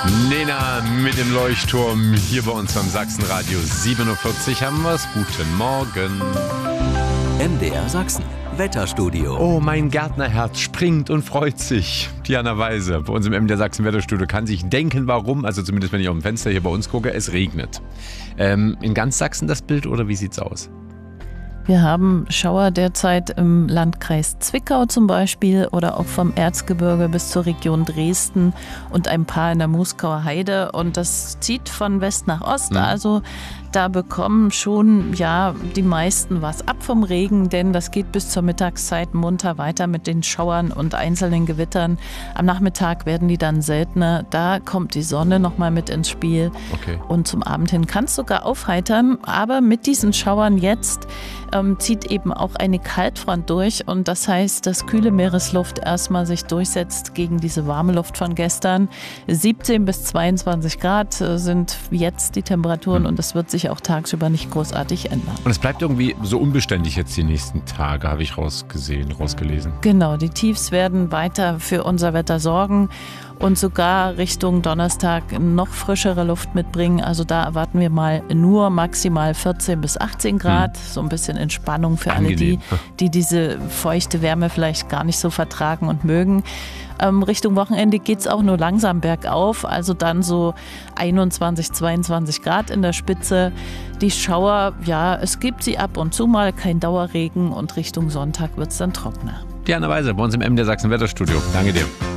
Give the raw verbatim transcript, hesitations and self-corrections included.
Nena mit dem Leuchtturm hier bei uns am Sachsenradio sieben Uhr vierzig haben wir es. Guten Morgen. M D R Sachsen, Wetterstudio. Oh, mein Gärtnerherz springt und freut sich. Diana Weise bei uns im M D R Sachsen Wetterstudio kann sich denken, warum, also zumindest wenn ich auf dem Fenster hier bei uns gucke, es regnet. Ähm, in ganz Sachsen das Bild oder wie sieht's aus? Wir haben Schauer derzeit im Landkreis Zwickau zum Beispiel oder auch vom Erzgebirge bis zur Region Dresden und ein paar in der Muskauer Heide. Und das zieht von West nach Ost. Mhm. Also da bekommen schon ja die meisten was ab vom Regen, denn das geht bis zur Mittagszeit munter weiter mit den Schauern und einzelnen Gewittern. Am Nachmittag werden die dann seltener. Da kommt die Sonne nochmal mit ins Spiel. Okay. Und zum Abend hin kann es sogar aufheitern. Aber mit diesen Schauern jetzt ähm, zieht eben auch eine Kaltfront durch. Und das heißt, dass kühle Meeresluft erstmal sich durchsetzt gegen diese warme Luft von gestern. siebzehn bis zweiundzwanzig Grad sind jetzt die Temperaturen mhm. und es wird sich auch tagsüber nicht großartig ändern. Und es bleibt irgendwie so unbeständig jetzt die nächsten Tage, habe ich rausgesehen, rausgelesen. Genau, die Tiefs werden weiter für unser Wetter sorgen und sogar Richtung Donnerstag noch frischere Luft mitbringen. Also da erwarten wir mal nur maximal vierzehn bis achtzehn Grad. Hm. So ein bisschen Entspannung für alle die, die diese feuchte Wärme vielleicht gar nicht so vertragen und mögen. Ähm, Richtung Wochenende geht es auch nur langsam bergauf, also dann so einundzwanzig, zweiundzwanzig Grad in der Spitze. Die Schauer, ja, es gibt sie ab und zu mal, kein Dauerregen und Richtung Sonntag wird es dann trockener. Diana Weise bei uns im M D R Sachsen Wetterstudio. Danke dir.